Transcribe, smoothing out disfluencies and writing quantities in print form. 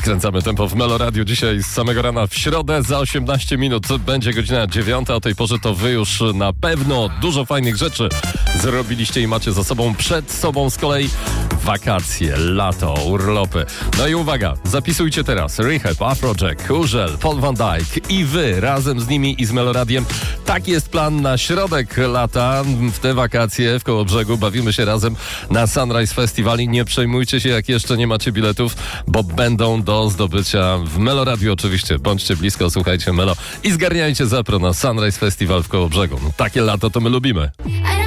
Skręcamy tempo w Melo Radio dzisiaj z samego rana w środę. Za 18 minut będzie godzina 9. O tej porze to wy już na pewno dużo fajnych rzeczy zrobiliście i macie za sobą, przed sobą z kolei wakacje, lato, urlopy. No i uwaga, zapisujcie teraz. Rehab, Afrojack, Urzel, Paul Van Dyk i wy razem z nimi i z Melo Radiem. Tak jest plan na środek lata. W te wakacje w Kołobrzegu bawimy się razem na Sunrise Festival i nie przejmujcie się, jak jeszcze nie macie biletów, bo będą do zdobycia w Melo Radio oczywiście. Bądźcie blisko, słuchajcie Melo i zgarniajcie zapro na Sunrise Festival w Kołobrzegu. No, takie lato to my lubimy.